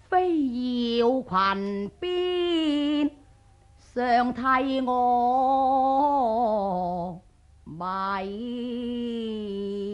非要裙邊上替我米。